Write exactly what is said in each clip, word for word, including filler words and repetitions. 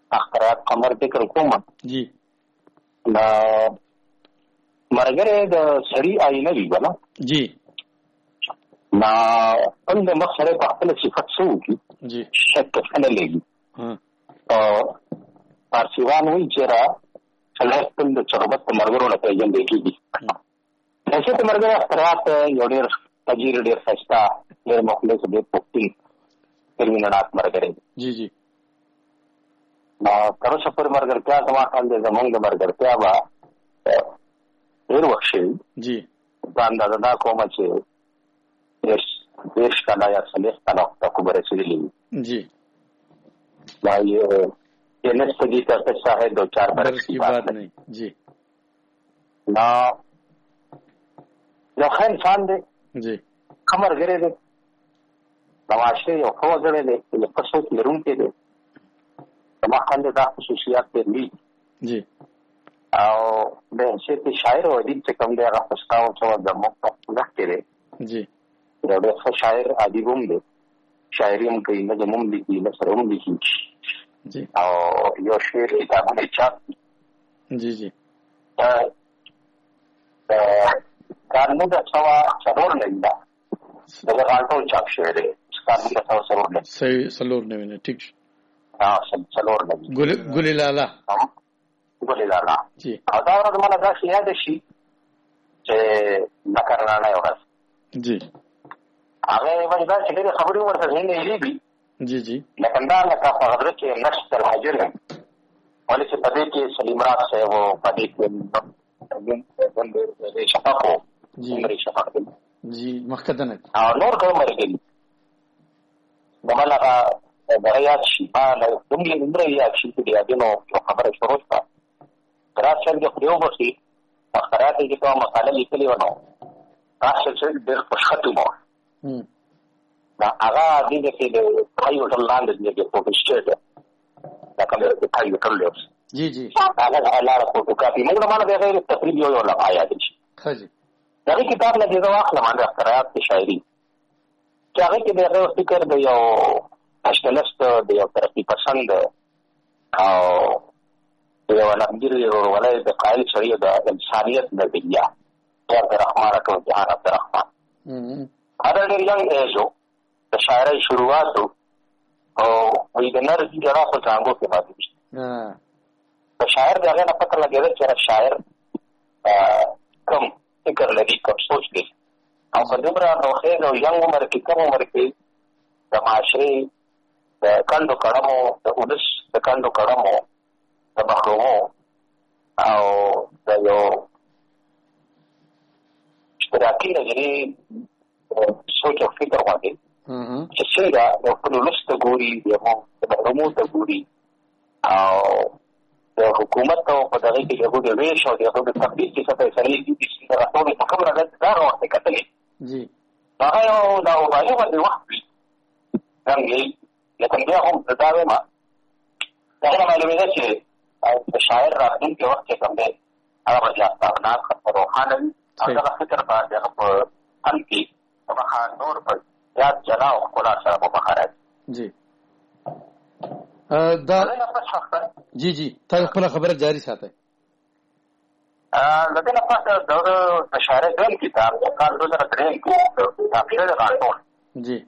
اخترات قمر ذکر کوم جی دا مرګره د سړی آینه وی بنا جی نا ان د مخسره په خپل صفت سو کی جی شک څنګه لګي ها او پارسیوان وی چې را خلاص د چربت مرګرو نه پیژن دی کیږي دغه ته مرګره اخترات یو ډیر تجیر ډیر خستا ډیر مخلص دی پوښتنه ترمینات مرګره جی جی نا تر څو پر مرګرتیا سما خپل د زمونږ د مرګرتیا با ډیر وخت شي جی دا اندازه دا کومه چې دیش دیش کلا یا صلیح کلا تکو برسیلی جی دا یہ یہ نسخ جی کا قصہ ہے دو چار برس کی بات نہیں جی نا یو خیر انسان دے جی خمر گرے دے نواشے یو خو گرے دے یہ پسوچ لرون کے دے تما خاندے دا خصوصیات دے لی جی او د حیثیت شاعر او ادیب چې کوم دی هغه پښتاو څو د مخ لکه دی جی یو ډېر ښه شاعر ادیب هم دی شاعري هم کوي نظم هم لیکي نثر هم لیکي جی او یو شعر کتابونه چاپ جی جی کارنو د سوا څلور نه دا دغه غالټو چاپ شوی دی کارنو د سوا څلور نه صحیح څلور نه نه ټیک ها څلور نه ګل ګل لالا ګل لالا جی او دا ورته مله دا شي یاد شي چې نکرانه یو راځي جی هغه باندې دا چې ډېر خبرې ورته نه لېږي جی جی لکه دا لکه په حضرت کې نقش تر حاضر هم ولې چې په دې کې سلیم راز صاحب او په دې کې د شفاقو جی عمرې شفاق جی مخکدنه او نور کوم مرګي نمالا برایات شي په دومره عمرې یا شي چې دا دنو خبره شروع شوه راځي چې خو یو وخت اخرات کې کومه مقاله لیکلې ونه راځي چې ډېر خوشحاله مو دا هغه دې کې د پایو ټلاند دې کې پروفیسور دا کوم د پایو ټلوس جی جی هغه هغه فوټو کاپي موږ نه مانه غیر تقریبا یو یو لا آیا دي ښه جی دا کتاب نه دی واخله باندې اختراعات شاعري چې هغه کې دغه فکر دی یو اشتلست دی یو ترقی پسند او یو نمګری ولای د قائل شریعه د انسانیت نظریه عبد الرحمن او جهان عبد الرحمن هغه ډېر یو ایجو د شاعرۍ شروعات او وې د نر دي جوړه په څنګه کې پاتې شي د شاعر دغه نه پته لګیږي چې شاعر کوم فکر لري کوم سوچ لري او په دومره نوښت او یو عمر کې کوم عمر کې د معاشري د کندو کړمو د ولس د کندو کړمو د محرومو او د یو اشتراکي نظري سوچ او فکر باندې چې څنګه د خپل ولس ته ګوري د محرومو ته ګوري او د حکومت او په دغه کې یو د ویش او د تطبیق کې څه فیصلې دي چې راټول په کومه راځي دا وخت کتلې جی هغه یو دا وایي باندې وخت څنګه لکه بیا هم دا وایم دا نه معلومه ده چې د شاعر راتلونکي وخت کې کوم دی هغه به ځاستانه روحانه هغه فکر باندې په ان کې هغه نور په یاد جلا او خلا سره په بخارات جی دا جی جی تاسو خپل خبره جاری ساتئ ا لکه نه پاتې د شاعر دین کتاب د کال دوه هزار درې کې تفسیر راټول جی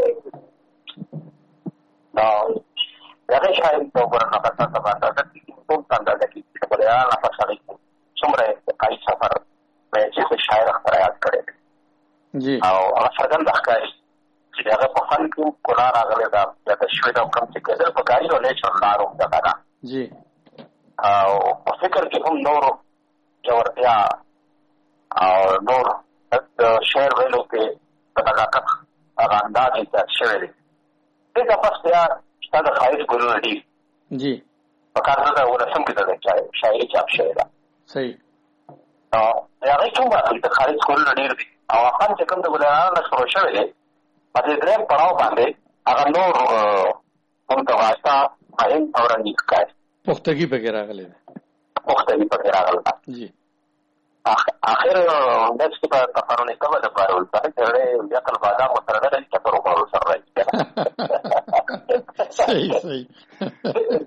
دا هغه شاعر په ورنه په تاسو باندې د کوم څنګه د کې په اړه نه پښاړي څومره کای سفر په چې شاعر خبريات کړي جی او هغه څنګه د ښکاري چې هغه په فن کې کولا راغلی دا د شوي د کوم چې کېدل په کاری ولې چلارو دا دا جی او په فکر کې هم نور جوړتیا او نور د شعر ویلو کې په طاقت هغه انداز چې شوی دی دا پس بیا ستاسو خایس ګورو دی جی په کار دا ورسم کې دا شاعري چاپ شوی دا صحیح او هغه څنګه د خایس ګورو دی او خان چې کوم د ګلانو شروع شوی دی په دې درې پړاو باندې هغه نور هم د واسطه مهم اورنګ ښکاري پختګي پکې راغلي پختګي پکې راغلي جی اخر داس کې په تفرونه کومه د پاره ولته چې بیا کله بازار مترنه د چتر وګورو سره راځي صحیح صحیح